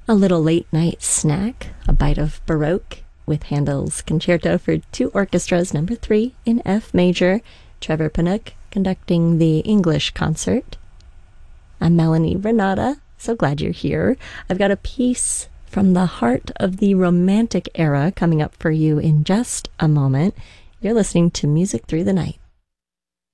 A little late night snack, a bite of Baroque with Handel's Concerto for Two Orchestras number 3 in F major, Trevor Panook conducting the English concert. I'm Melanie Renata, so glad you're here. I've got a piece from the heart of the Romantic era coming up for you in just a moment. You're listening to Music Through the Night.